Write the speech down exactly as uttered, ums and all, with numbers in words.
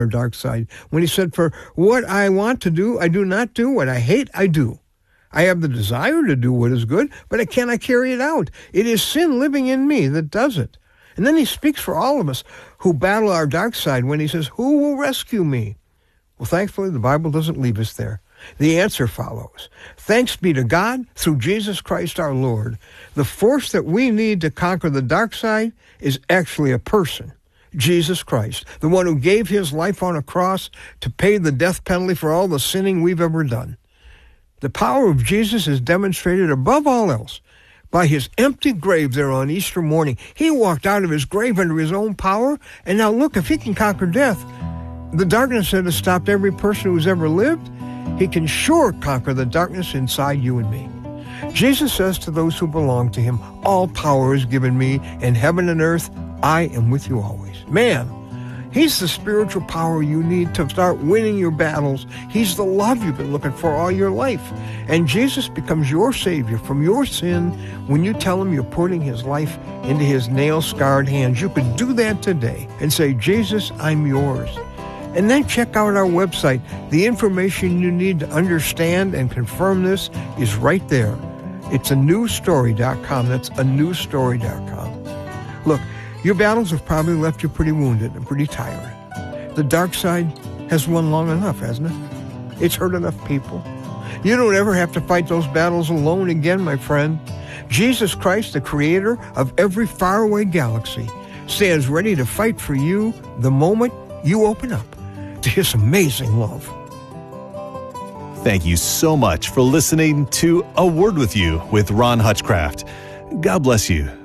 our dark side when he said, for what I want to do, I do not do. What I hate, I do. I have the desire to do what is good, but I cannot carry it out. It is sin living in me that does it. And then he speaks for all of us who battle our dark side when he says, who will rescue me? Well, thankfully, the Bible doesn't leave us there. The answer follows. Thanks be to God through Jesus Christ our Lord. The force that we need to conquer the dark side is actually a person, Jesus Christ, the one who gave his life on a cross to pay the death penalty for all the sinning we've ever done. The power of Jesus is demonstrated above all else by his empty grave there on Easter morning. He walked out of his grave under his own power, and now look, if he can conquer death, the darkness that has stopped every person who's ever lived, he can sure conquer the darkness inside you and me. Jesus says to those who belong to him, all power is given me in heaven and earth. I am with you always. Man, he's the spiritual power you need to start winning your battles. He's the love you've been looking for all your life. And Jesus becomes your Savior from your sin when you tell him you're putting his life into his nail-scarred hands. You could do that today and say, Jesus, I'm yours. And then check out our website. The information you need to understand and confirm this is right there. It's a new story dot com. That's a new story dot com. Look, your battles have probably left you pretty wounded and pretty tired. The dark side has won long enough, hasn't it? It's hurt enough people. You don't ever have to fight those battles alone again, my friend. Jesus Christ, the creator of every faraway galaxy, stands ready to fight for you the moment you open up to his amazing love. Thank you so much for listening to A Word With You with Ron Hutchcraft. God bless you.